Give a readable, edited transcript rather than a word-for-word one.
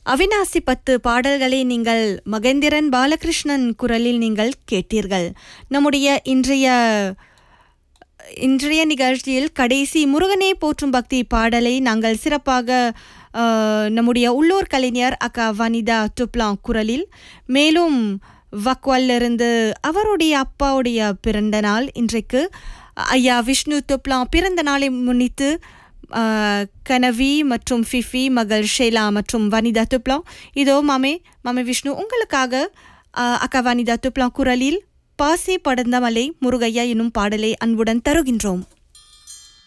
அவிநாசி 10 பாடல்களை நீங்கள் மகேந்திரன் பாலகிருஷ்ணன் குரலில் நீங்கள் கேட்டீர்கள். நம்முடைய இன்றைய நிகழ்ச்சியில் கடைசி முருகனே போற்றும் பக்தி பாடலை நாங்கள் சிறப்பாக நம்முடைய உள்ளூர் கலைஞர் அக்கா வனிதா துப்லான் குரலில், மேலும் வக்வாலிருந்து அவருடைய அப்பாவுடைய பிறந்த நாள் இன்றைக்கு ஐயா விஷ்ணு துப்லான் பிறந்த நாளை முன்னிட்டு கனவி மற்றும் ஃபிஃபி மகள் ஷேலா மற்றும் வனிதா துப்லான், இதோ மாமே விஷ்ணு உங்களுக்காக அக்கா வனிதா துப்லான் குரலில் பாசி படர்ந்த மலை முருகையா என்னும் பாடலை அன்புடன் தருகின்றோம்.